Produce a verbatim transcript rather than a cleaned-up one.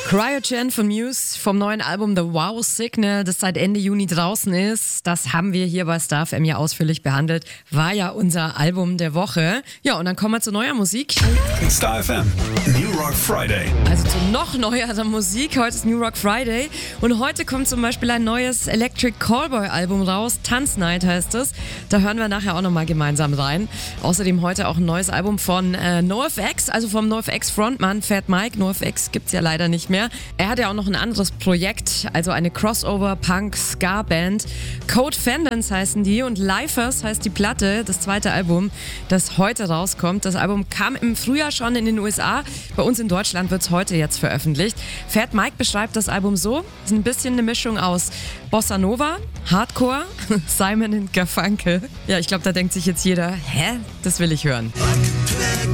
Cryogen von Muse vom neuen Album The Wow Signal, das seit Ende Juni draußen ist. Das haben wir hier bei Star F M ja ausführlich behandelt. War ja unser Album der Woche. Ja, und dann kommen wir zu neuer Musik. Star F M, New Rock Friday. Also zu noch neuerer Musik. Heute ist New Rock Friday. Und heute kommt zum Beispiel ein neues Electric Callboy Album raus. Tanznight heißt es. Da hören wir nachher auch nochmal gemeinsam rein. Außerdem heute auch ein neues Album von äh, NoFX, also vom NoFX Frontmann Fat Mike. NoFX gibt's ja leider nicht mehr. Er hat ja auch noch ein anderes Projekt, also eine Crossover-Punk-Ska-Band. Code Fendants heißen die und Lifers heißt die Platte, das zweite Album, das heute rauskommt. Das Album kam im Frühjahr schon in den U S A. Bei uns in Deutschland wird es heute jetzt veröffentlicht. Fat Mike beschreibt das Album so: es ist ein bisschen eine Mischung aus Bossa Nova, Hardcore, Simon and Garfunkel. Ja, ich glaube, da denkt sich jetzt jeder, hä? Das will ich hören.